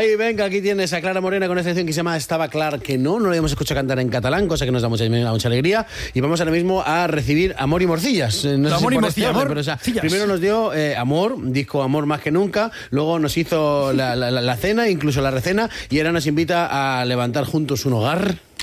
Ahí, venga, aquí tienes a Clara Morena con esta canción que se llama Estaba clar que no lo habíamos escuchado cantar en catalán, cosa que nos da mucha alegría. Y vamos ahora mismo a recibir Amor y Morcillas. No sé Amor si y por este Morcillas, orden, amor, pero, o sea, Morcillas. primero nos dio Amor, disco Amor más que nunca, luego nos hizo la cena, incluso la recena, y ahora nos invita a levantar juntos un hogar.